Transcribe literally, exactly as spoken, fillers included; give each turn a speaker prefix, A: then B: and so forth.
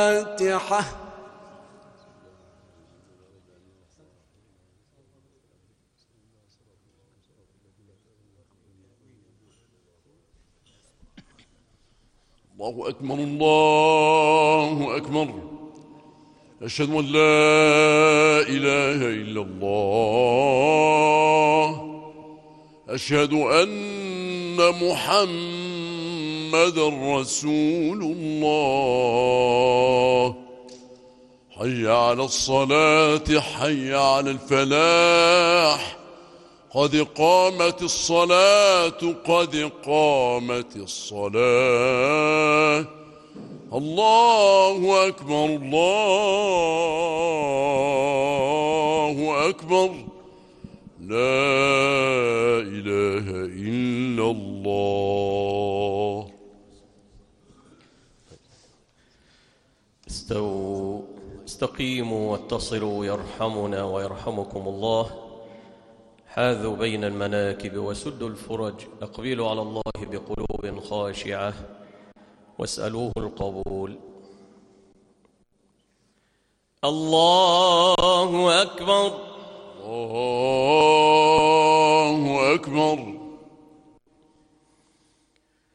A: الفاتحة. الله أكبر الله أكبر. أشهد أن لا إله إلا الله. أشهد أن محمدًا رسول الله. حي على الصلاة حي على الفلاح. قد قامت الصلاة قد قامت الصلاة. الله أكبر الله أكبر. لا إله إلا الله.
B: استووا استقيموا واتصلوا يرحمنا ويرحمكم الله. حاذوا بين المناكب وسدوا الفرج. أقبلوا على الله بقلوب خاشعة واسألوه القبول. الله أكبر
A: الله أكبر.